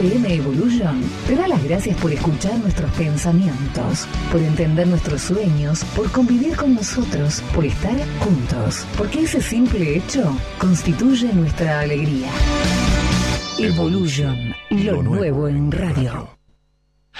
FM Evolution te da las gracias por escuchar nuestros pensamientos, por entender nuestros sueños, por convivir con nosotros, por estar juntos, porque ese simple hecho constituye nuestra alegría. Evolution, lo nuevo en radio.